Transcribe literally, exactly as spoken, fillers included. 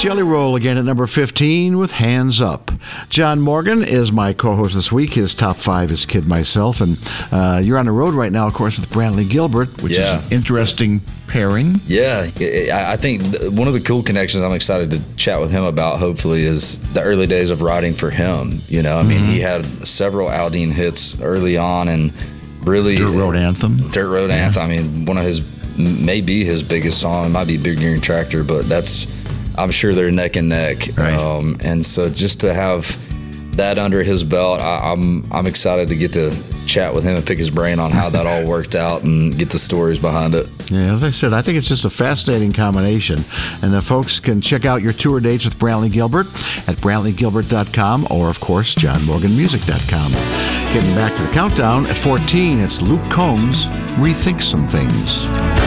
Jelly Roll again at number fifteen with Hands Up. John Morgan is my co-host this week. His top five is Kid Myself. And uh, you're on the road right now, of course, with Brantley Gilbert, which yeah. is an interesting pairing. Yeah, I think one of the cool connections I'm excited to chat with him about, hopefully, is the early days of writing for him. You know, I mean, mm-hmm. he had several Aldean hits early on and really... Dirt Road Anthem. Dirt Road yeah. Anthem. I mean, one of his, maybe his biggest song. It might be Big Green Tractor, but that's... I'm sure they're neck and neck. Right. Um, and so just to have that under his belt, I, I'm I'm excited to get to chat with him and pick his brain on how that all worked out and get the stories behind it. Yeah, as I said, I think it's just a fascinating combination. And the folks can check out your tour dates with Brantley Gilbert at brantley gilbert dot com or, of course, john morgan music dot com. Getting back to the countdown, at fourteen, it's Luke Combs, Rethink Some Things.